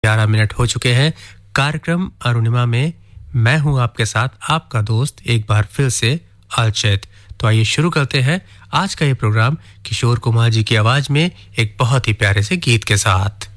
11 minute हो चुके हैं। कार्यक्रम अरुणिमा में मैं हूं आपके साथ आपका दोस्त एक बार फिर से अलचेत। तो आइए शुरू करते हैं आज का ये प्रोग्राम किशोर कुमार जी की आवाज में एक बहुत ही प्यारे से गीत के साथ।